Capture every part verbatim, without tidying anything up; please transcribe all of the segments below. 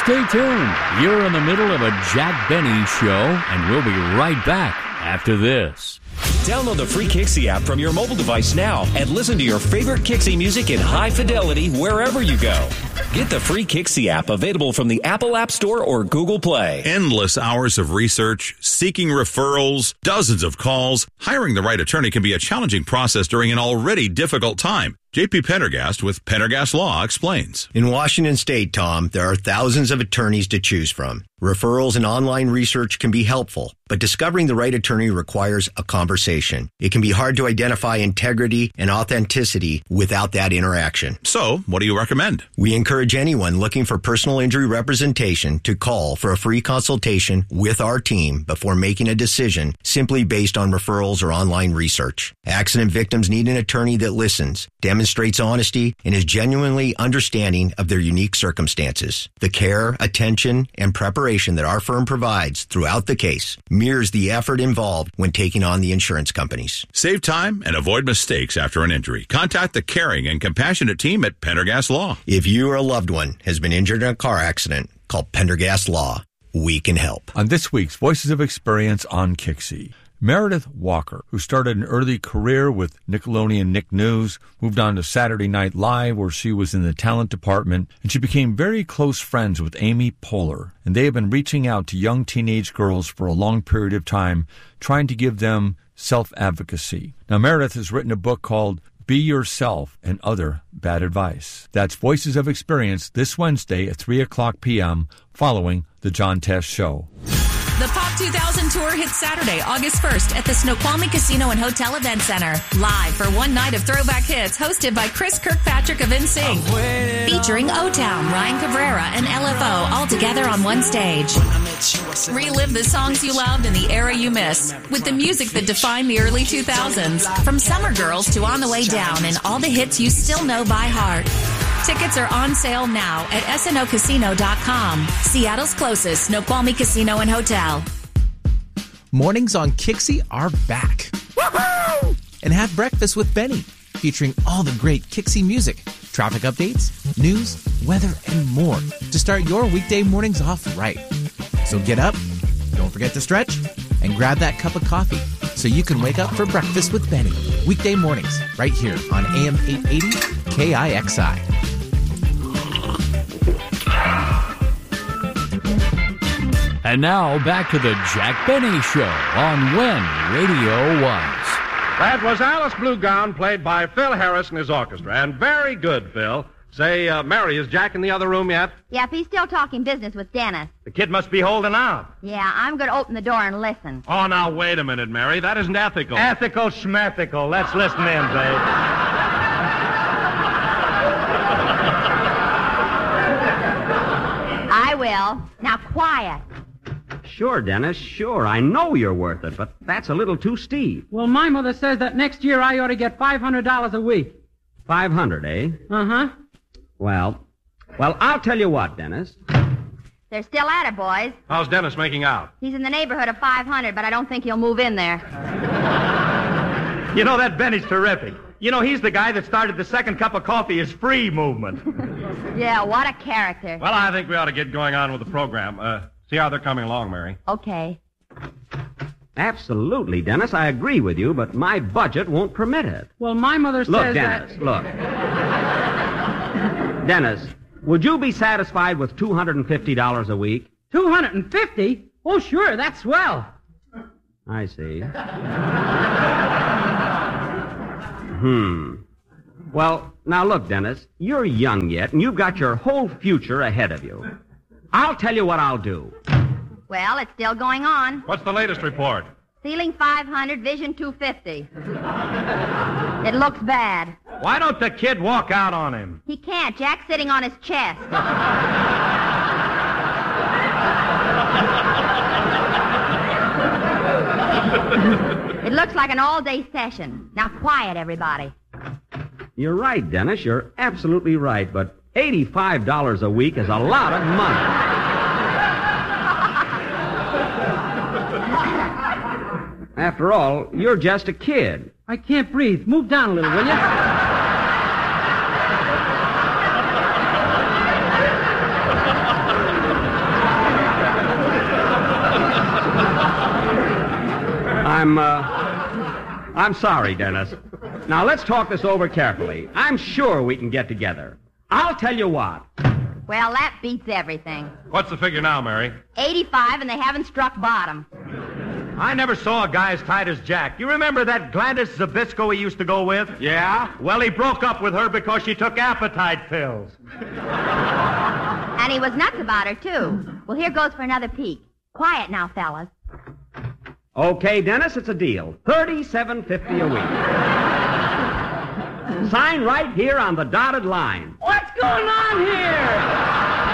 Stay tuned. You're in the middle of a Jack Benny show, and we'll be right back after this. Download the free Kixie app from your mobile device now and listen to your favorite Kixie music in high fidelity wherever you go. Get the free Kixie app available from the Apple App Store or Google Play. Endless hours of research, seeking referrals, dozens of calls. Hiring the right attorney can be a challenging process during an already difficult time. J P Pendergast with Pendergast Law explains. In Washington State, Tom, there are thousands of attorneys to choose from. Referrals and online research can be helpful, but discovering the right attorney requires a conversation. It can be hard to identify integrity and authenticity without that interaction. So, what do you recommend? We encourage anyone looking for personal injury representation to call for a free consultation with our team before making a decision simply based on referrals or online research. Accident victims need an attorney that listens, demonstrates honesty, and is genuinely understanding of their unique circumstances. The care, attention, and preparation that our firm provides throughout the case mirrors the effort involved when taking on the insurance companies. Save time and avoid mistakes after an injury. Contact the caring and compassionate team at Pendergast Law. If you or a loved one has been injured in a car accident, call Pendergast Law. We can help. On this week's Voices of Experience on Kixie, Meredith Walker, who started an early career with Nickelodeon Nick News, moved on to Saturday Night Live, where she was in the talent department, and she became very close friends with Amy Poehler. And they have been reaching out to young teenage girls for a long period of time, trying to give them self-advocacy. Now, Meredith has written a book called Be Yourself and Other Bad Advice. That's Voices of Experience this Wednesday at three o'clock p.m. following The John Test Show. The Pop two thousand Tour hits Saturday, August first at the Snoqualmie Casino and Hotel Event Center. Live for one night of throwback hits hosted by Chris Kirkpatrick of N Sync. Featuring O-Town, Ryan Cabrera, and L F O all together on one stage. Relive the songs you loved and the era you miss with the music that defined the early two thousands. From Summer Girls to On the Way Down and all the hits you still know by heart. Tickets are on sale now at S N O casino dot com. Seattle's closest Snoqualmie Casino and Hotel. Mornings on Kixie are back. Woohoo! And have breakfast with Benny, featuring all the great Kixie music, traffic updates, news, weather, and more to start your weekday mornings off right. So get up, don't forget to stretch, and grab that cup of coffee so you can wake up for breakfast with Benny. Weekday mornings, right here on A M eight eighty K I X I. And now, back to the Jack Benny Show on When Radio Was. That was Alice Bluegown, played by Phil Harris and his orchestra. And very good, Phil. Say, uh, Mary, is Jack in the other room yet? Yep, he's still talking business with Dennis. The kid must be holding out. Yeah, I'm going to open the door and listen. Oh, now, wait a minute, Mary. That isn't ethical. Ethical schmethical. Let's listen in, babe. I will. Now, quiet. Sure, Dennis, sure. I know you're worth it, but that's a little too steep. Well, my mother says that next year I ought to get five hundred dollars a week. Five hundred, eh? Uh-huh. Well, well, I'll tell you what, Dennis. They're still at it, boys. How's Dennis making out? He's in the neighborhood of five hundred, but I don't think he'll move in there. You know, that Benny's terrific. You know, he's the guy that started the second cup of coffee is free movement. Yeah, what a character. Well, I think we ought to get going on with the program. Uh, see how they're coming along, Mary. Okay. Absolutely, Dennis. I agree with you, but my budget won't permit it. Well, my mother says Look, Dennis, that... look. Dennis, would you be satisfied with two hundred fifty dollars a week? two hundred fifty? Oh, sure, that's swell. I see. Hmm. Well, now look, Dennis, you're young yet, and you've got your whole future ahead of you. I'll tell you what I'll do. Well, it's still going on. What's the latest report? Ceiling five hundred, vision two fifty. It looks bad. Why don't the kid walk out on him? He can't. Jack's sitting on his chest. It looks like an all-day session. Now, quiet, everybody. You're right, Dennis. You're absolutely right. But eighty-five dollars a week is a lot of money. After all, you're just a kid. I can't breathe. Move down a little, will you? I'm, uh... I'm sorry, Dennis. Now, let's talk this over carefully. I'm sure we can get together. I'll tell you what. Well, that beats everything. What's the figure now, Mary? eighty-five, and they haven't struck bottom. I never saw a guy as tight as Jack. You remember that Gladys Zabisco he used to go with? Yeah? Well, he broke up with her because she took appetite pills. And he was nuts about her, too. Well, here goes for another peek. Quiet now, fellas. Okay, Dennis, it's a deal. thirty-seven fifty a week. Sign right here on the dotted line. What's going on here?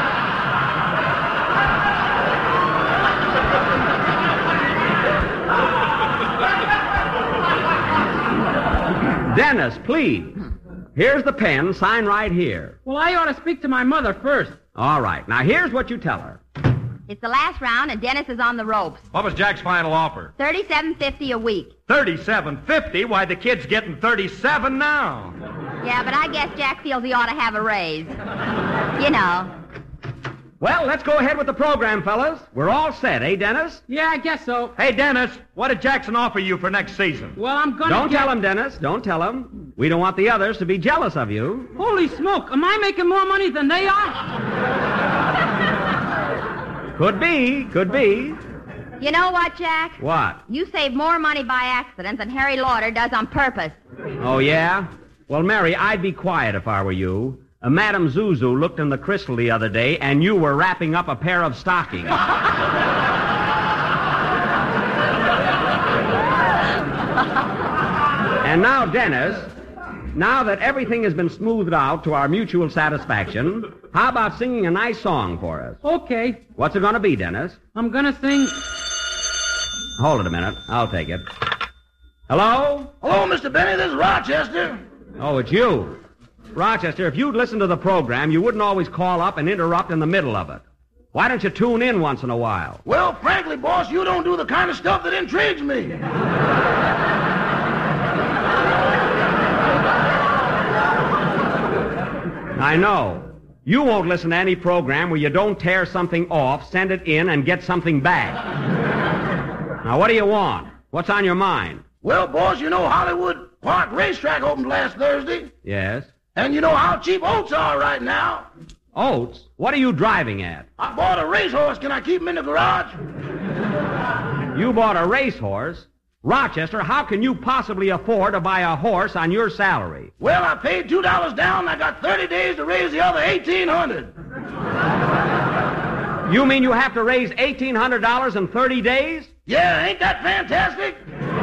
Dennis, please. Here's the pen. Sign right here. Well, I ought to speak to my mother first. All right. Now, here's what you tell her. It's the last round, and Dennis is on the ropes. What was Jack's final offer? thirty-seven fifty a week. thirty-seven fifty? Why, the kid's getting thirty-seven now. Yeah, but I guess Jack feels he ought to have a raise. You know. Well, let's go ahead with the program, fellas. We're all set, eh, Dennis? Yeah, I guess so. Hey, Dennis, what did Jackson offer you for next season? Well, I'm gonna Don't get... tell him, Dennis. Don't tell him. We don't want the others to be jealous of you. Holy smoke, am I making more money than they are? Could be, could be. You know what, Jack? What? You save more money by accident than Harry Lauder does on purpose. Oh, yeah? Well, Mary, I'd be quiet if I were you. Uh, Madame Zuzu looked in the crystal the other day, and you were wrapping up a pair of stockings. And now, Dennis, now that everything has been smoothed out to our mutual satisfaction, how about singing a nice song for us? Okay. What's it going to be, Dennis? I'm gonna sing... Hold it a minute. I'll take it. Hello? Hello, Mister Benny. This is Rochester. Oh, it's you. Rochester, if you'd listened to the program, you wouldn't always call up and interrupt in the middle of it. Why don't you tune in once in a while? Well, frankly, boss, you don't do the kind of stuff that intrigues me. I know. You won't listen to any program where you don't tear something off, send it in, and get something back. Now, what do you want? What's on your mind? Well, boss, you know Hollywood Park Racetrack opened last Thursday. Yes? And you know how cheap oats are right now. Oats? What are you driving at? I bought a racehorse. Can I keep him in the garage? You bought a racehorse? Rochester, how can you possibly afford to buy a horse on your salary? Well, I paid two dollars down, and I got thirty days to raise the other eighteen hundred dollars. You mean you have to raise eighteen hundred dollars in thirty days? Yeah, ain't that fantastic?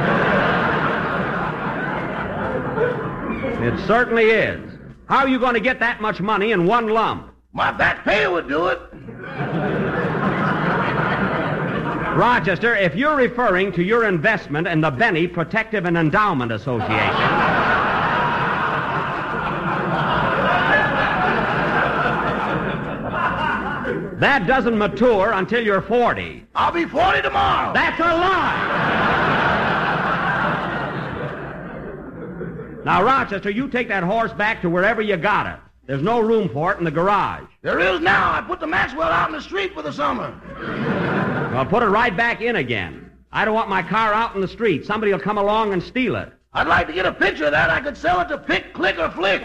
It certainly is. How are you going to get that much money in one lump? My back pay would do it. Rochester, if you're referring to your investment in the Benny Protective and Endowment Association... that doesn't mature until you're forty. I'll be forty tomorrow. That's a lie! Now, Rochester, you take that horse back to wherever you got it. There's no room for it in the garage. There is now. I put the Maxwell out in the street for the summer. Well, put it right back in again. I don't want my car out in the street. Somebody will come along and steal it. I'd like to get a picture of that. I could sell it to Pick, Click, or Flick.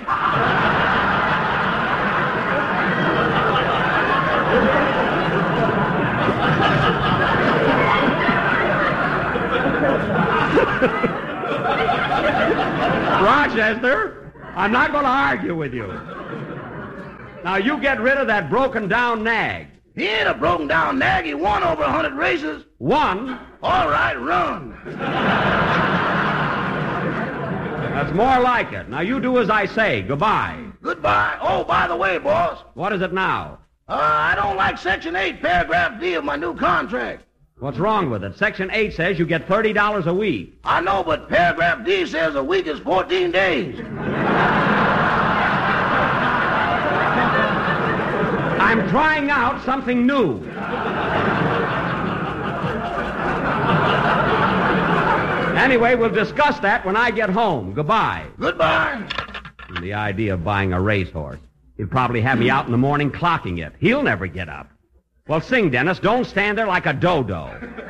Rochester, I'm not going to argue with you. Now, you get rid of that broken-down nag. He ain't a broken-down nag. He won over a hundred races. Won? All right, run. That's more like it. Now, you do as I say. Goodbye. Goodbye. Oh, by the way, boss. What is it now? Uh, I don't like Section eight, Paragraph D of my new contract. What's wrong with it? Section eight says you get thirty dollars a week. I know, but Paragraph D says a week is fourteen days. I'm trying out something new. Anyway, we'll discuss that when I get home. Goodbye. Goodbye. And the idea of buying a racehorse. He'll probably have me out in the morning clocking it. He'll never get up. Well, sing, Dennis. Don't stand there like a dodo.